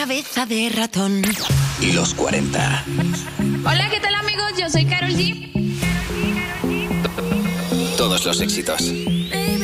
cabeza de ratón. Y los 40. Hola, ¿qué tal amigos? Yo soy Karol G. Todos los éxitos.